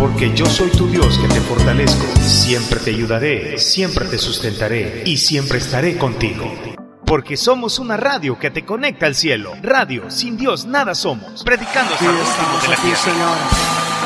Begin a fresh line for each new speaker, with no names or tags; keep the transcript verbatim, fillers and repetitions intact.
Porque yo soy tu Dios que te fortalezco, siempre te ayudaré, siempre te sustentaré y siempre estaré contigo. Porque somos una radio que te conecta al cielo. Radio, sin Dios nada somos. Predicando hasta el último de la tierra.
Señor.